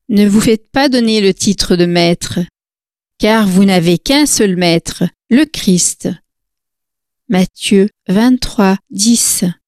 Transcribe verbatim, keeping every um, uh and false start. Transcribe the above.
Ne vous faites pas donner le titre de maître, car vous n'avez qu'un seul maître, le Christ. Matthieu vingt-trois, dix.